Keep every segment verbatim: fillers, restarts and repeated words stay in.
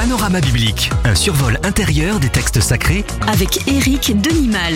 Panorama biblique, un survol intérieur des textes sacrés avec Éric Denimal.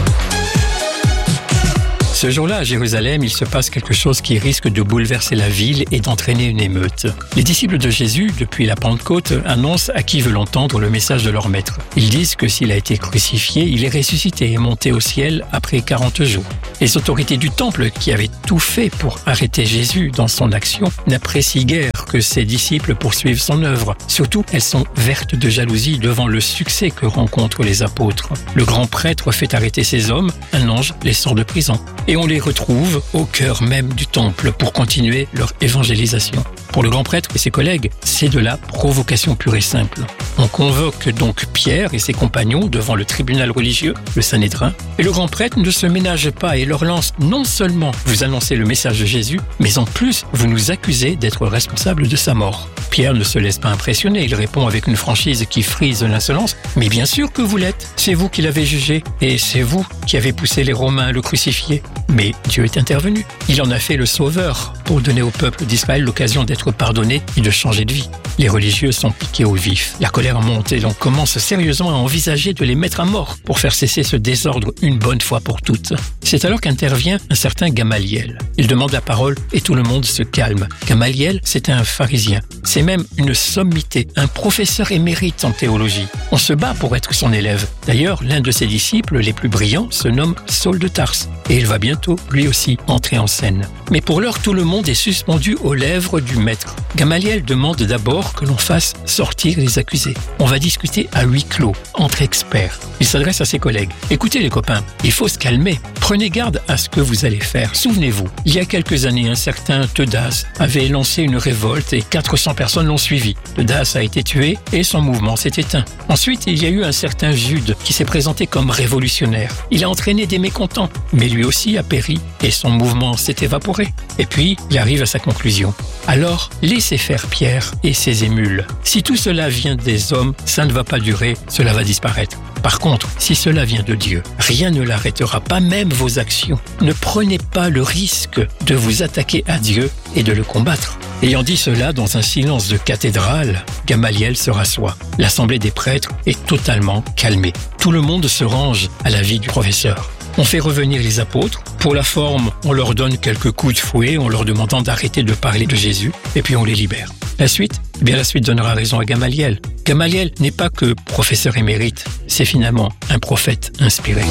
Ce jour-là, à Jérusalem, il se passe quelque chose qui risque de bouleverser la ville et d'entraîner une émeute. Les disciples de Jésus, depuis la Pentecôte, annoncent à qui veut l'entendre le message de leur maître. Ils disent que s'il a été crucifié, il est ressuscité et monté au ciel après quarante jours. Les autorités du temple, qui avaient tout fait pour arrêter Jésus dans son action, n'apprécient guère que ses disciples poursuivent son œuvre. Surtout, elles sont vertes de jalousie devant le succès que rencontrent les apôtres. Le grand prêtre fait arrêter ces hommes, un ange les sort de prison. Et on les retrouve au cœur même du temple pour continuer leur évangélisation. Pour le grand prêtre et ses collègues, c'est de la provocation pure et simple. On convoque donc Pierre et ses compagnons devant le tribunal religieux, le Sanhédrin, et le grand prêtre ne se ménage pas et leur lance non seulement vous annoncez le message de Jésus, mais en plus vous nous accusez d'être responsables de sa mort. Pierre ne se laisse pas impressionner, il répond avec une franchise qui frise l'insolence. « Mais bien sûr que vous l'êtes, c'est vous qui l'avez jugé, et c'est vous qui avez poussé les Romains à le crucifier. » Mais Dieu est intervenu. Il en a fait le sauveur pour donner au peuple d'Israël l'occasion d'être pardonné et de changer de vie. Les religieux sont piqués au vif. La colère monte et l'on commence sérieusement à envisager de les mettre à mort pour faire cesser ce désordre une bonne fois pour toutes. C'est alors qu'intervient un certain Gamaliel. Il demande la parole et tout le monde se calme. Gamaliel, c'est un pharisien. C'est même une sommité, un professeur émérite en théologie. On se bat pour être son élève. D'ailleurs, l'un de ses disciples les plus brillants se nomme Saul de Tarse. Et il va bientôt, lui aussi, entrer en scène. Mais pour l'heure, tout le monde est suspendu aux lèvres du maître. Gamaliel demande d'abord que l'on fasse sortir les accusés. On va discuter à huis clos, entre experts. Il s'adresse à ses collègues. Écoutez les copains, il faut se calmer. Prenez garde à ce que vous allez faire. Souvenez-vous, il y a quelques années, un certain Teudas avait lancé une révolte et quatre cents personnes l'ont suivi. Teudas a été tué et son mouvement s'est éteint. Ensuite, il y a eu un certain Jude qui s'est présenté comme révolutionnaire. Il a entraîné des mécontents, mais lui aussi a péri et son mouvement s'est évaporé. Et puis, il arrive à sa conclusion. Alors, laissez faire Pierre et ses émules. Si tout cela vient des hommes, ça ne va pas durer, cela va disparaître. Par contre, si cela vient de Dieu, rien ne l'arrêtera, pas même vos actions. Ne prenez pas le risque de vous attaquer à Dieu et de le combattre. Ayant dit cela dans un silence de cathédrale, Gamaliel se rassoit. L'assemblée des prêtres est totalement calmée. Tout le monde se range à l'avis du professeur. On fait revenir les apôtres. Pour la forme, on leur donne quelques coups de fouet en leur demandant d'arrêter de parler de Jésus, et puis on les libère. La suite ? Eh bien, la suite donnera raison à Gamaliel. Gamaliel n'est pas que professeur émérite, c'est finalement un prophète inspiré.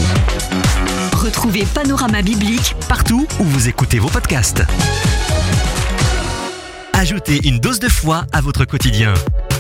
Retrouvez Panorama biblique partout où vous écoutez vos podcasts. Ajoutez une dose de foi à votre quotidien.